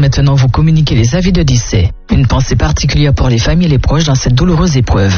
maintenant vous communiquer les avis de décès. Une pensée particulière pour les familles et les proches dans cette douloureuse épreuve.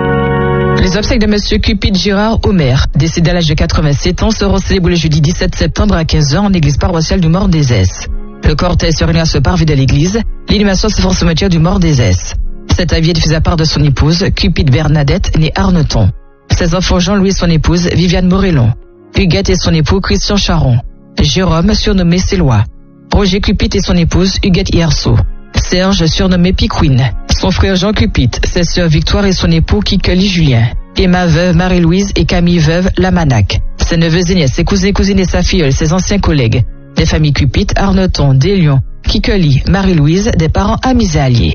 Les obsèques de Monsieur Cupid Girard Omer, décédé à l'âge de 87 ans, seront célébrés le jeudi 17 septembre à 15h en église paroissiale du Mort des Esses. Le cortège se réunit à ce parvis de l'église. L'inhumation se fait au cimetière du Mort des Esses. Cet avis est diffusé à part de son épouse, Cupid Bernadette, née Arneton. Ses enfants Jean-Louis et son épouse, Viviane Morellon. Huguette et son époux, Christian Charon. Jérôme, surnommé Célois. Roger Cupid et son épouse, Huguette Hierceau. Serge, surnommé Piquine. Son frère Jean Cupid, ses sœurs Victoire et son époux, Kikeli Julien. Emma veuve Marie-Louise et Camille veuve Lamanac. Ses neveux et nièces, ses cousins et cousines et sa filleule, ses anciens collègues. Des familles Cupid, Arneton, Deslions, Kikeli, Marie-Louise, des parents amis et alliés.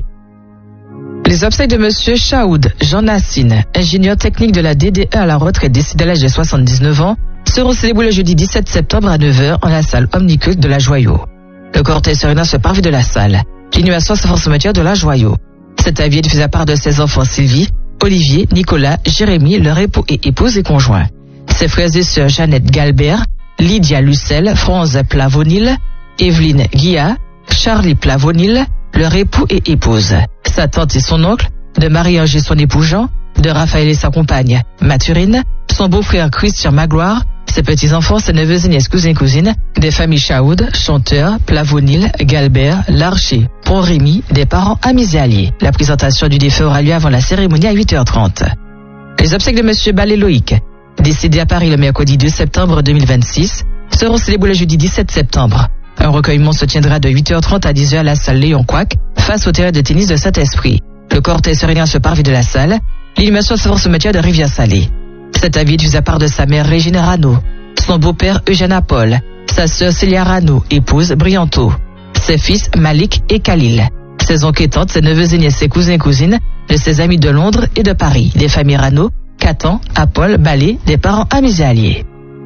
Les obsèques de Monsieur Chaoud Jean Nassine, ingénieur technique de la DDE à la retraite décédé à l'âge de 79 ans, seront célébrés le jeudi 17 septembre à 9h en la salle omniculte de la Joyau. Le cortège se réunit à ce parvis de la salle. L'inhumation se fait au cimetière de la Joyau. Cet avis est diffusé à part de ses enfants Sylvie, Olivier, Nicolas, Jérémy, leur époux et épouse et conjoints. Ses frères et sœurs Jeannette Galbert, Lydia Lucelle, France Plavonil, Evelyne Guilla, Charlie Plavonil, leur époux et épouse. Sa tante et son oncle, de Marie-Ange et son époux Jean, de Raphaël et sa compagne Mathurine, son beau-frère Christian Magloire, ses petits-enfants, ses neveux et nièces, cousins et cousines, des familles Chaoud, Chanteur, Plavonil, Galbert, Larcher, Pont-Rémy, des parents amis et alliés. La présentation du défunt aura lieu avant la cérémonie à 8h30. Les obsèques de Monsieur Ballet Loïc, décédé à Paris le mercredi 2 septembre 2026, seront célébrés le jeudi 17 septembre. Un recueillement se tiendra de 8h30 à 10h à la salle Léon Quac, face au terrain de tennis de Saint-Esprit. Le cortège se réunit à ce parvis de la salle. L'inhumation se fait au cimetière de Rivière-Salée. Cet avis est diffusé à part de sa mère Régine Rano, son beau-père Eugène Apol, sa sœur Célia Rano, épouse Brianto, ses fils Malik et Khalil, ses oncles et tantes, ses neveux et nièces, ses cousins et cousines, de ses amis de Londres et de Paris, des familles Rano, Catan, Apol, Ballet, des parents amis et alliés.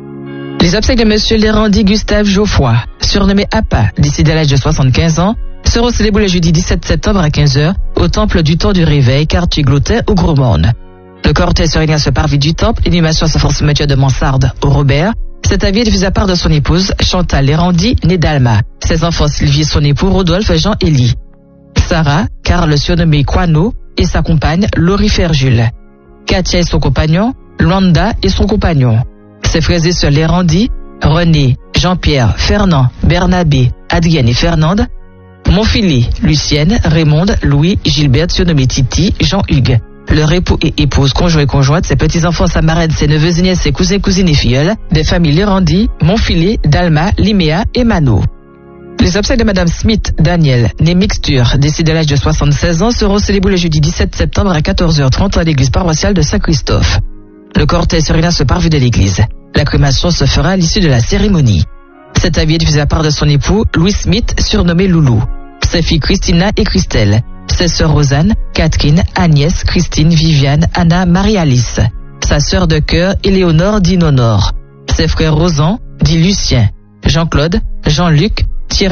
Les obsèques de Monsieur Lérandi Gustave Geoffroy, surnommé Appa, décédé à l'âge de 75 ans, seront célébrés le jeudi 17 septembre à 15h au temple du temps du réveil, quartier Glotin au Gros Monde. Le cortège se réunit à ce parvis du temple, l'inhumation se fait au cimetière de Mansarde au Robert. Cet avis est diffusé à part de son épouse, Chantal Lérandi, née d'Alma. Ses enfants Sylvie et son époux, Rodolphe Jean-Élie. Sarah, Carl surnommé Quano, et sa compagne, Laurie Ferjul. Katia et son compagnon, Luanda et son compagnon. Ses frères et sœurs Lérandi, René, Jean-Pierre, Fernand, Bernabé, Adrienne et Fernande. Montphilly, Lucienne, Raymonde, Louis, Gilbert, surnommé Titi, Jean-Hugues. Leur époux et épouse, conjoint et conjointe, ses petits-enfants, sa marraine, ses neveux et nièces, ses cousins, cousines et filleuls, des familles Lérandi, Montphilly, Dalma, Liméa et Mano. Les obsèques de Madame Smith, Daniel, née Mixture, décédée à l'âge de 76 ans, seront célébrées le jeudi 17 septembre à 14h30 à l'église paroissiale de Saint-Christophe. Le cortège se réunit à ce parvis de l'église. La crémation se fera à l'issue de la cérémonie. Cet avis est diffusé à part de son époux, Louis Smith, surnommé Loulou, ses filles Christina et Christelle, ses sœurs Rosanne, Catherine, Agnès, Christine, Viviane, Anna, Marie-Alice, sa sœur de cœur, Éléonore, dit Nonore, ses frères Rosan, dit Lucien, Jean-Claude, Jean-Luc,